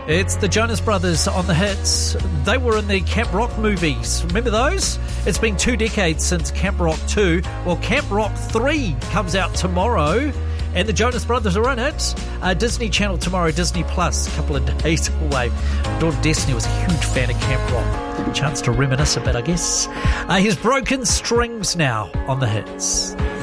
It's the Jonas Brothers on the hits. They were in the Camp Rock movies. Remember those? It's been 2 decades since Camp Rock 2. Well, Camp Rock 3 comes out tomorrow, and the Jonas Brothers are in it. Disney Channel tomorrow, Disney Plus, a couple of days away. My daughter Destiny was a huge fan of Camp Rock. Chance to reminisce a bit, I guess. Here's Broken Strings now on the hits.